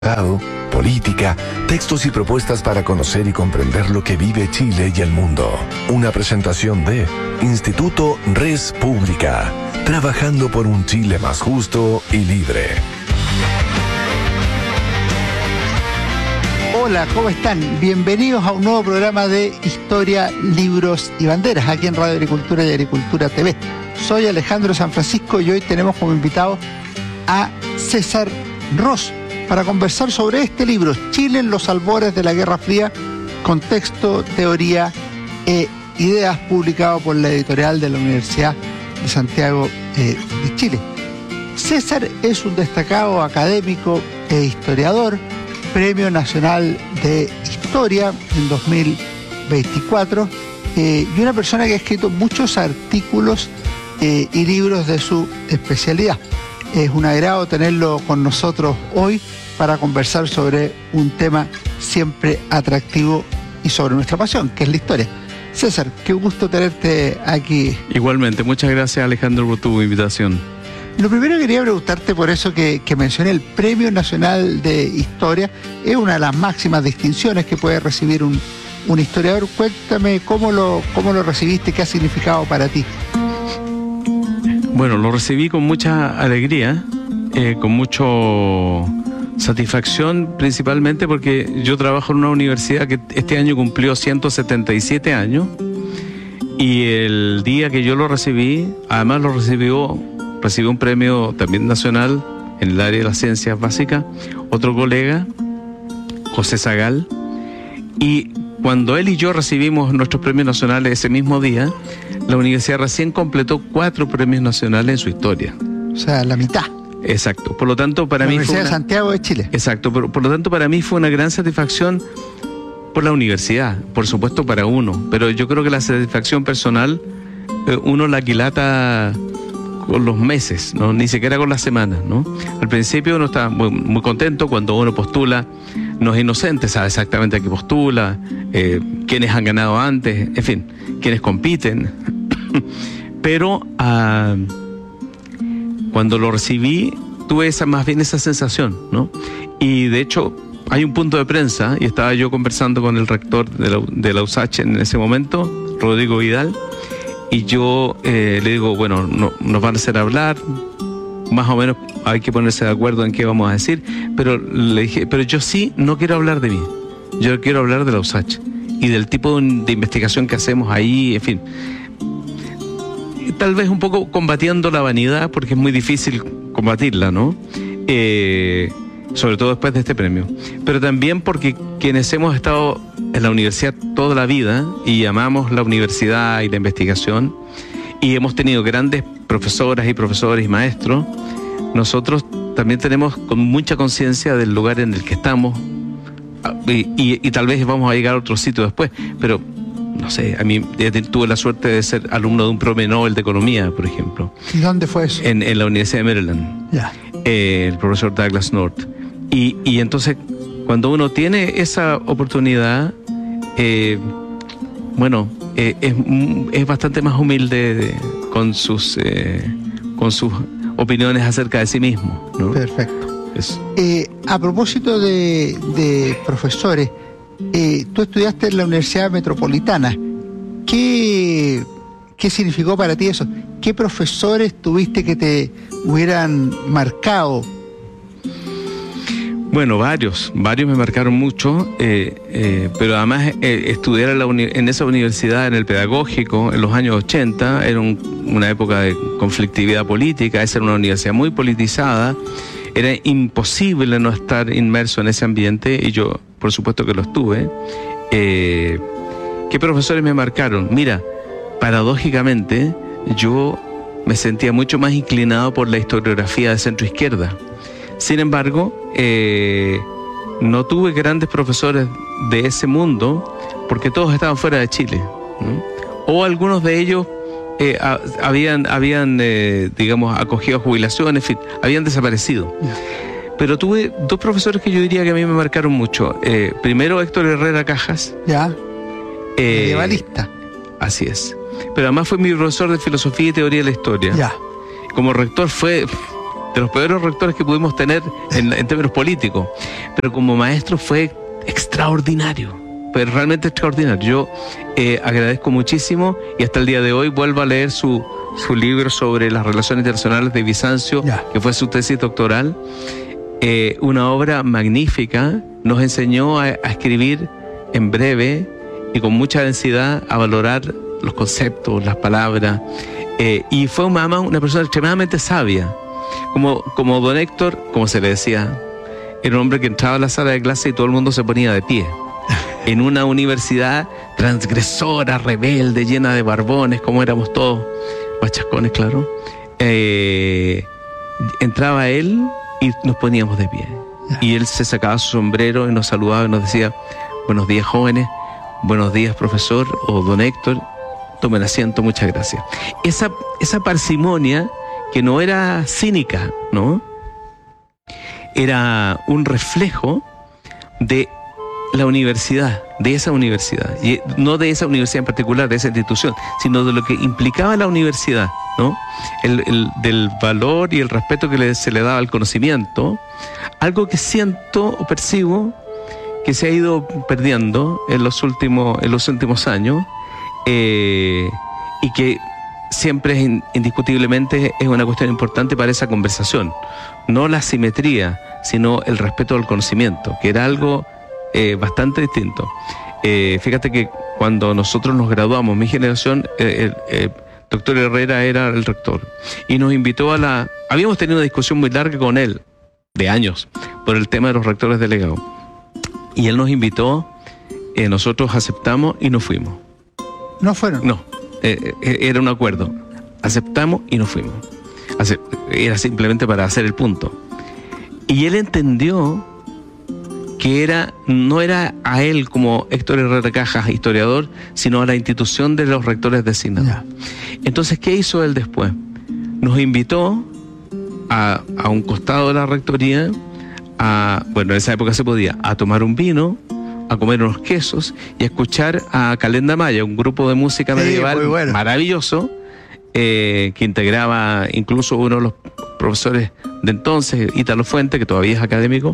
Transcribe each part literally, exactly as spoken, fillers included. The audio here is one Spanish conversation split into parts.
política, textos y propuestas para conocer y comprender lo que vive Chile y el mundo. Una presentación de Instituto Res Pública, trabajando por un Chile más justo y libre. Hola, ¿cómo están? Bienvenidos a un nuevo programa de Historia, Libros y Banderas, aquí en Radio Agricultura y Agricultura T V. Soy Alejandro San Francisco y hoy tenemos como invitado a César Ros para conversar sobre este libro, Chile en los albores de la Guerra Fría, contexto, teoría e ideas, publicado por la editorial de la Universidad de Santiago eh, de Chile. César es un destacado académico e historiador, Premio Nacional de Historia en dos mil veinticuatro, eh, y una persona que ha escrito muchos artículos eh, y libros de su especialidad. Es un agrado tenerlo con nosotros hoy para conversar sobre un tema siempre atractivo y sobre nuestra pasión, que es la historia. César, qué gusto tenerte aquí. Igualmente, muchas gracias, Alejandro, por tu invitación. Lo primero que quería preguntarte, por eso que, que mencioné el Premio Nacional de Historia, es una de las máximas distinciones que puede recibir un, un historiador. Cuéntame cómo lo, cómo lo recibiste, qué ha significado para ti. Bueno, lo recibí con mucha alegría, eh, con mucha satisfacción, principalmente porque yo trabajo en una universidad que este año cumplió ciento setenta y siete años, y el día que yo lo recibí, además lo recibió... Recibió un premio también nacional en el área de las ciencias básicas, otro colega, José Zagal, y cuando él y yo recibimos nuestros premios nacionales ese mismo día, la universidad recién completó cuatro premios nacionales en su historia. O sea, la mitad. Exacto, por lo tanto para la mí Universidad fue una... de Santiago de Chile. Exacto, por, por lo tanto para mí fue una gran satisfacción por la universidad, por supuesto para uno, pero yo creo que la satisfacción personal, eh, uno la quilata con los meses, ¿no? Ni siquiera con las semanas, ¿no? Al principio uno está muy, muy contento cuando uno postula, no es inocente, sabe exactamente a qué postula, eh, quiénes han ganado antes, en fin, quiénes compiten. Pero uh, cuando lo recibí, tuve esa, más bien esa sensación, ¿no? Y de hecho, hay un punto de prensa, y estaba yo conversando con el rector de la, de la U S A C H en ese momento, Rodrigo Vidal, y yo eh, le digo, bueno, no, nos van a hacer hablar, más o menos hay que ponerse de acuerdo en qué vamos a decir, pero le dije, pero yo sí no quiero hablar de mí, yo quiero hablar de la U S A C H y del tipo de investigación que hacemos ahí, en fin. Tal vez un poco combatiendo la vanidad, porque es muy difícil combatirla, ¿no? Eh, sobre todo después de este premio, pero también porque quienes hemos estado en la universidad toda la vida y amamos la universidad y la investigación y hemos tenido grandes profesoras y profesores y maestros, nosotros también tenemos con mucha conciencia del lugar en el que estamos y, y, y tal vez vamos a llegar a otro sitio después, pero no sé, a mí tuve la suerte de ser alumno de un premio Nobel de Economía, por ejemplo. ¿Y dónde fue eso? En, en la Universidad de Maryland. Ya. Eh, el profesor Douglas North. Y, y entonces, cuando uno tiene esa oportunidad, eh, bueno, eh, es, es bastante más humilde de, con sus eh, con sus opiniones acerca de sí mismo, ¿no? Perfecto. Eso. Eh, a propósito de, de profesores, eh, tú estudiaste en la Universidad Metropolitana. ¿Qué, qué significó para ti eso? ¿Qué profesores tuviste que te hubieran marcado? Bueno, varios, varios me marcaron mucho, eh, eh, pero además eh, estudiar en, la uni- en esa universidad, en el pedagógico, en los años ochenta, era un, una época de conflictividad política, esa era una universidad muy politizada, era imposible no estar inmerso en ese ambiente, y yo, por supuesto que lo estuve. Eh, ¿Qué profesores me marcaron? Mira, paradójicamente, yo me sentía mucho más inclinado por la historiografía de centro izquierda. Sin embargo, eh, no tuve grandes profesores de ese mundo porque todos estaban fuera de Chile, ¿no? O algunos de ellos eh, a, habían, habían eh, digamos, acogido jubilación, en fin, habían desaparecido. Yeah. Pero tuve dos profesores que yo diría que a mí me marcaron mucho. Eh, primero, Héctor Herrera Cajas. Ya. Eh, Medievalista. Así es. Pero además fue mi profesor de filosofía y teoría de la historia. Ya. Como rector fue de los peores rectores que pudimos tener en, en términos políticos. Pero como maestro fue extraordinario, pero realmente extraordinario. Yo eh, agradezco muchísimo y hasta el día de hoy vuelvo a leer su, su libro sobre las relaciones internacionales de Bizancio, yeah. que fue su tesis doctoral. Eh, una obra magnífica, nos enseñó a, a escribir en breve y con mucha densidad, a valorar los conceptos, las palabras, eh, y fue una, una persona extremadamente sabia. Como, como don Héctor, como se le decía, era un hombre que entraba a la sala de clase y todo el mundo se ponía de pie. En una universidad transgresora, rebelde, llena de barbones, como éramos todos, machacones, claro, eh, entraba él y nos poníamos de pie. Y él se sacaba su sombrero y nos saludaba y nos decía: buenos días, jóvenes, buenos días, profesor, o don Héctor, tomen asiento, muchas gracias. Esa, esa parsimonia, que no era cínica, ¿no? Era un reflejo de la universidad, de esa universidad, y no de esa universidad en particular, de esa institución, sino de lo que implicaba la universidad, ¿no? El, el, del valor y el respeto que le, se le daba al conocimiento, algo que siento o percibo que se ha ido perdiendo en los últimos, en los últimos años, eh, y que siempre es indiscutiblemente es una cuestión importante para esa conversación. No la simetría, sino el respeto al conocimiento, que era algo eh, bastante distinto. Eh, fíjate que cuando nosotros nos graduamos, mi generación, eh, el eh, doctor Herrera era el rector, y nos invitó a la... Habíamos tenido una discusión muy larga con él, de años, por el tema de los rectores delegados. Y él nos invitó, eh, nosotros aceptamos y nos fuimos. ¿No fueron? No, eh, eh, era un acuerdo. Aceptamos y nos fuimos. Ace- era simplemente para hacer el punto. Y él entendió que era, no era a él como Héctor Herrera Cajas, historiador, sino a la institución de los rectores designados. Yeah. Entonces, ¿qué hizo él después? Nos invitó a, a un costado de la rectoría, a, bueno, en esa época se podía, a tomar un vino, a comer unos quesos y a escuchar a Calenda Maya, un grupo de música medieval sí, bueno. maravilloso, eh, que integraba incluso uno de los profesores de entonces, Ítalo Fuente, que todavía es académico,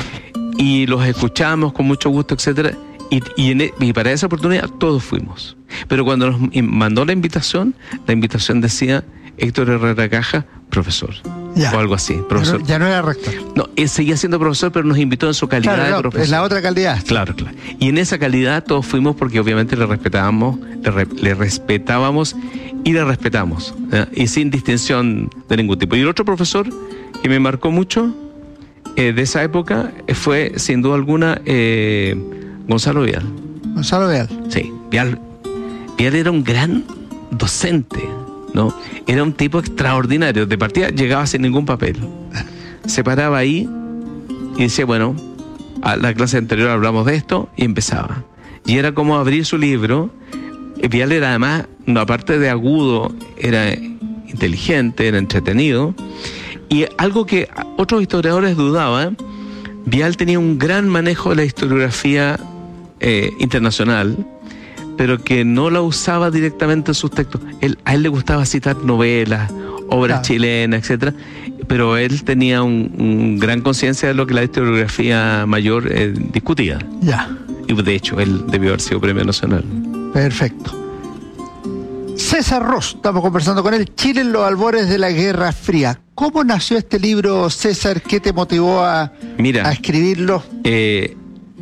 y los escuchamos con mucho gusto, etcétera, y, y, en, y para esa oportunidad todos fuimos. Pero cuando nos mandó la invitación, la invitación decía Héctor Herrera Caja, profesor. Ya. O algo así, profesor. Ya no, ya no era rector. No, él seguía siendo profesor, pero nos invitó en su calidad claro, de no, profesor. Es la otra calidad. Claro, claro. Y en esa calidad todos fuimos porque obviamente le respetábamos, le, re, le respetábamos y le respetamos, ¿eh? Y sin distinción de ningún tipo. Y el otro profesor que me marcó mucho eh, de esa época fue, sin duda alguna, eh, Gonzalo Vial. Gonzalo Vial. Sí, Vial. Vial era un gran docente, ¿no? Era un tipo extraordinario. De partida llegaba sin ningún papel. Se paraba ahí y decía, bueno, a la clase anterior hablamos de esto, y empezaba. Y era como abrir su libro. Vial era además, no, aparte de agudo, era inteligente, era entretenido. Y algo que otros historiadores dudaban, Vial tenía un gran manejo de la historiografía eh, internacional, pero que no la usaba directamente en sus textos. Él, a él le gustaba citar novelas, obras claro. chilenas, etcétera, pero él tenía un, un gran conciencia de lo que la historiografía mayor eh, discutía. Ya. Y de hecho, él debió haber sido premio nacional. Perfecto. César Ross, estamos conversando con él. Chile en los albores de la Guerra Fría. ¿Cómo nació este libro, César? ¿Qué te motivó a, Mira, a escribirlo? Eh,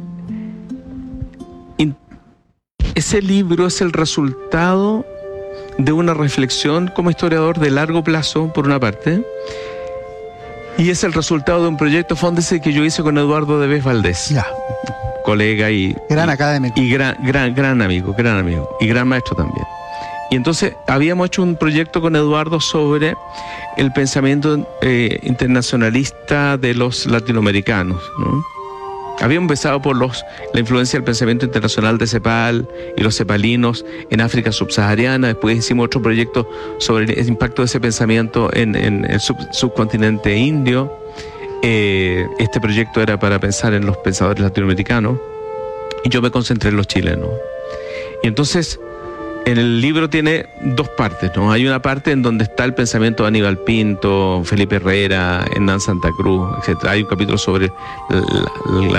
in, ese libro es el resultado de una reflexión como historiador de largo plazo, por una parte, y es el resultado de un proyecto Fóndese que yo hice con Eduardo de Vez Valdés, ya. colega y... Gran y, académico. Y gran, gran, gran amigo, gran amigo, y gran maestro también. Y entonces habíamos hecho un proyecto con Eduardo sobre el pensamiento eh, internacionalista de los latinoamericanos, ¿no? Habíamos empezado por los, la influencia del pensamiento internacional de Cepal y los cepalinos en África subsahariana. Después hicimos otro proyecto sobre el impacto de ese pensamiento en, en el sub, subcontinente indio. Eh, este proyecto era para pensar en los pensadores latinoamericanos y yo me concentré en los chilenos. Y entonces En el libro tiene dos partes, ¿no? Hay una parte en donde está el pensamiento de Aníbal Pinto, Felipe Herrera, Hernán Santa Cruz, etcétera. Hay un capítulo sobre la, la